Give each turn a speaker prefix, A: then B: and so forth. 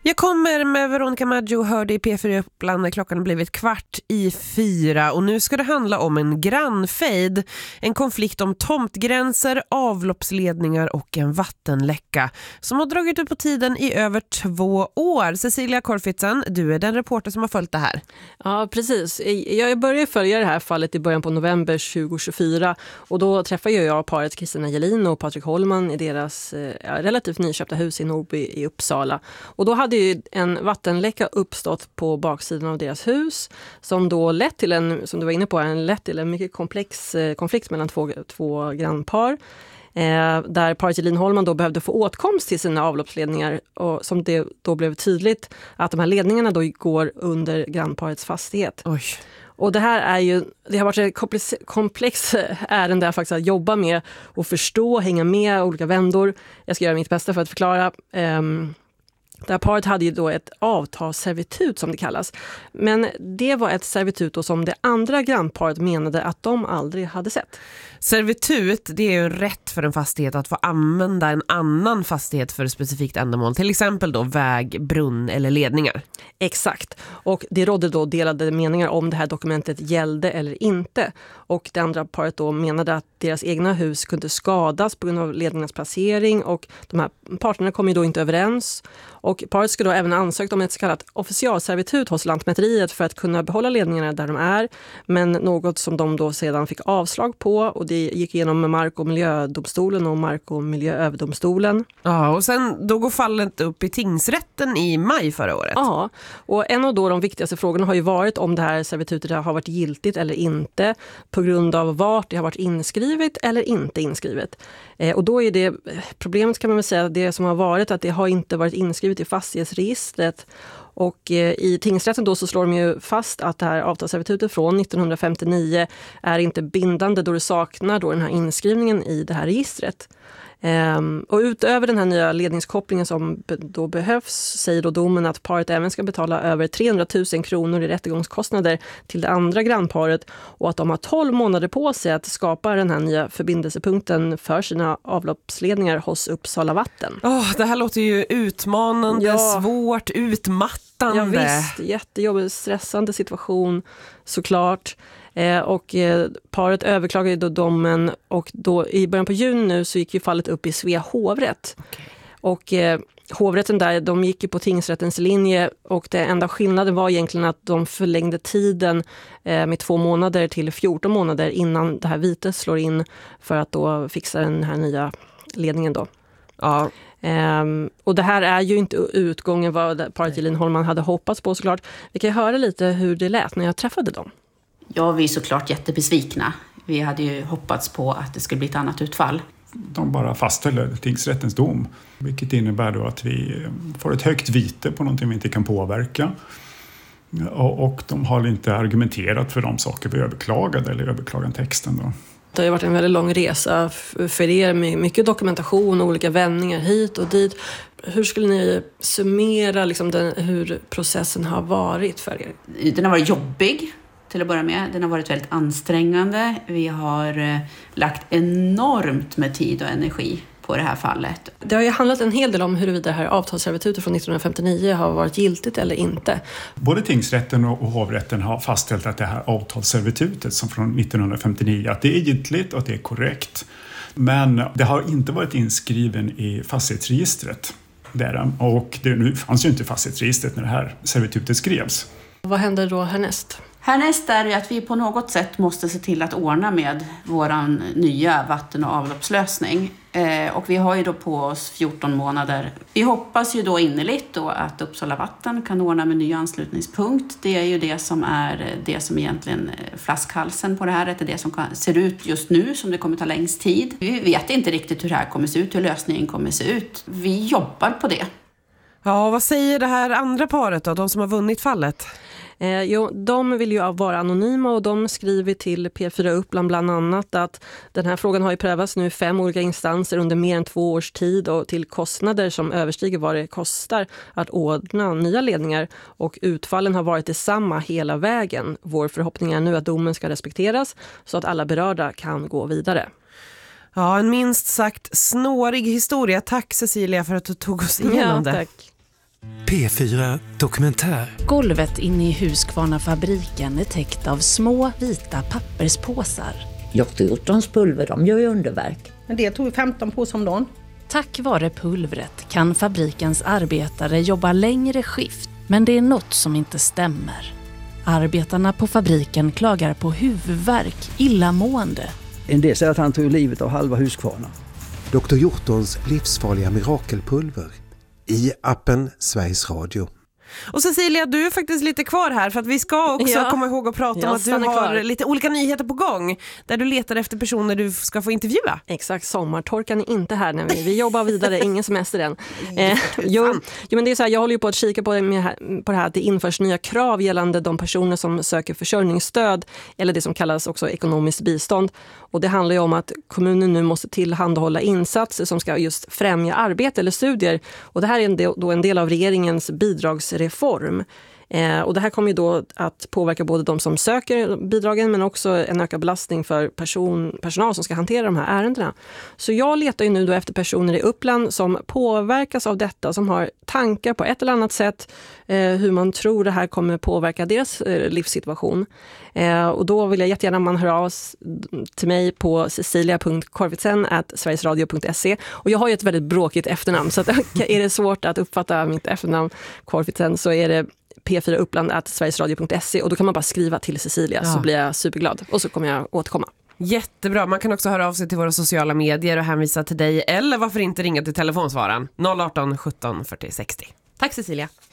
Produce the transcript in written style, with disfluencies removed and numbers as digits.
A: Jag kommer med Veronica Maggio, hörde i P4 Uppland när klockan har blivit 3:15 och nu ska det handla om en grannfejd, en konflikt om tomtgränser, avloppsledningar och en vattenläcka som har dragit ut på tiden i över 2 år. Cecilia Korfitsen, du är den reporter som har följt det här.
B: Ja, precis. Jag började följa det här fallet i början på november 2024 och då träffade jag paret Kristina Jelin och Patrik Holman i deras relativt nyköpta hus i Norrby i Uppsala. Och då hade ju en vattenläcka uppstått på baksidan av deras hus som då lett till som du var inne på, en mycket komplex konflikt mellan två grannpar. Där paret Jelin Holman då behövde få åtkomst till sina avloppsledningar och som det då blev tydligt att de här ledningarna då går under grannparets fastighet.
A: Oj. Och
B: det har varit ett komplext ärende faktiskt att jobba med och förstå, hänga med olika vändor. Jag ska göra mitt bästa för att förklara. Det här paret hade ju då ett avtalsservitut som det kallas. Men det var ett servitut som det andra grannparet menade att de aldrig hade sett.
A: Servitut, det är ju rätt för en fastighet att få använda en annan fastighet för ett specifikt ändamål. Till exempel då väg, brunn eller ledningar.
B: Exakt. Och det rådde då delade meningar om det här dokumentet gällde eller inte. Och det andra paret då menade att deras egna hus kunde skadas på grund av ledningarnas placering och de här parterna kom ju då inte överens. Och paret skulle då även ansökt om ett så kallat officialservitut hos Lantmäteriet för att kunna behålla ledningarna där de är. Men något som de då sedan fick avslag på och det gick igenom Mark- och miljödomstolen och Mark- och miljööverdomstolen.
A: Ja, och sen då går fallet upp i tingsrätten i maj förra året.
B: Ja, och en av då de viktigaste frågorna har ju varit om det här servitutet har varit giltigt eller inte på grund av vart det har varit inskrivet eller inte inskrivet. Och då är det problemet kan man väl säga det som har varit att det har inte varit inskrivet i fastighetsregistret. Och i tingsrätten då så slår de ju fast att det här avtalsservitutet från 1959 är inte bindande då det saknar då den här inskrivningen i det här registret. Och utöver den här nya ledningskopplingen som då behövs säger då domen att paret även ska betala över 300 000 kronor i rättegångskostnader till det andra grannparet och att de har 12 månader på sig att skapa den här nya förbindelsepunkten för sina avloppsledningar hos Uppsala Vatten.
A: Det här låter ju utmanande, svårt, utmattande.
B: Ja visst, jättejobbig, stressande situation såklart. Och paret överklagade då domen och då i början på juni nu så gick ju fallet upp i Svea hovrätt. Okay. Och hovrätten där, de gick ju på tingsrättens linje och det enda skillnaden var egentligen att de förlängde tiden med 2 månader till 14 månader innan det här vitet slår in för att då fixa den här nya ledningen då.
A: Ja.
B: Och det här är ju inte utgången vad paret Jelin Holman hade hoppats på såklart. Vi kan höra lite hur det lät när jag träffade dem.
C: Ja, vi är såklart jättebesvikna. Vi hade ju hoppats på att det skulle bli ett annat utfall.
D: De bara fastställer tingsrättens dom, vilket innebär då att vi får ett högt vite på någonting vi inte kan påverka. Och de har inte argumenterat för de saker vi överklagade eller överklagandetexten då.
B: Det har ju varit en väldigt lång resa för er med mycket dokumentation och olika vändningar hit och dit. Hur skulle ni summera liksom hur processen har varit för er?
C: Den har varit jobbig till att börja med. Den har varit väldigt ansträngande. Vi har lagt enormt med tid och energi på det här fallet.
B: Det har ju handlat en hel del om huruvida det här avtalsservitutet från 1959 har varit giltigt eller inte.
D: Både tingsrätten och hovrätten har fastställt att det här avtalsservitutet som från 1959 att det är giltigt och att det är korrekt. Men det har inte varit inskriven i fastighetsregistret. Och nu fanns ju inte fastighetsregistret när det här servitutet skrevs.
B: Vad händer då härnäst?
C: Härnäst är det att vi på något sätt måste se till att ordna med våran nya vatten- och avloppslösning. Och vi har ju då på oss 14 månader. Vi hoppas ju då innerligt då att Uppsala Vatten kan ordna med ny anslutningspunkt. Det är ju det som egentligen flaskhalsen på det här. Det är det som ser ut just nu som det kommer ta längst tid. Vi vet inte riktigt hur det här kommer se ut, hur lösningen kommer se ut. Vi jobbar på det.
A: Ja, vad säger det här andra paret då, de som har vunnit fallet?
B: De vill ju vara anonyma och de skriver till P4 Uppland bland annat att den här frågan har ju prövats nu i 5 olika instanser under mer än 2 års tid och till kostnader som överstiger vad det kostar att ordna nya ledningar och utfallen har varit detsamma hela vägen. Vår förhoppning är nu att domen ska respekteras så att alla berörda kan gå vidare.
A: Ja, en minst sagt snårig historia. Tack Cecilia för att du tog oss igenom det.
B: Tack.
E: P4 Dokumentär.
F: Golvet inne i Husqvarna-fabriken är täckt av små vita papperspåsar.
G: Dr. Hjortons pulver, de gör ju underverk.
H: Men det tog 15 påsar om dagen.
F: Tack vare pulvret kan fabrikens arbetare jobba längre skift. Men det är något som inte stämmer. Arbetarna på fabriken klagar på huvudvärk, illamående.
I: En del säger att han tog livet av halva Husqvarna.
E: Dr. Hjortons livsfarliga mirakelpulver. I appen Sveriges Radio.
A: Och Cecilia, du är faktiskt lite kvar här för att vi ska också komma ihåg att prata om att du har lite olika nyheter på gång där du letar efter personer du ska få intervjua.
B: Exakt, sommartorkan är inte här när vi jobbar vidare, ingen semester än. Jo, men det är så här, jag håller ju på att kika på det här att det införs nya krav gällande de personer som söker försörjningsstöd eller det som kallas också ekonomiskt bistånd. Och det handlar ju om att kommunen nu måste tillhandahålla insatser som ska just främja arbete eller studier. Och det här är då en del av regeringens bidragsreform. Och det här kommer ju då att påverka både de som söker bidragen men också en ökad belastning för personal som ska hantera de här ärendena. Så jag letar ju nu då efter personer i Uppland som påverkas av detta, som har tankar på ett eller annat sätt hur man tror det här kommer påverka deras livssituation. Och då vill jag jättegärna man hör av till mig på cecilia.korvitsen@sverigesradio.se. Och jag har ju ett väldigt bråkigt efternamn så att är det svårt att uppfatta mitt efternamn Korvitsen så är det p4uppland@sverigesradio.se och då kan man bara skriva till Cecilia så blir jag superglad och så kommer jag återkomma.
A: Jättebra, man kan också höra av sig till våra sociala medier och hänvisa till dig eller varför inte ringa till telefonsvararen 018 17 40 60. Tack Cecilia.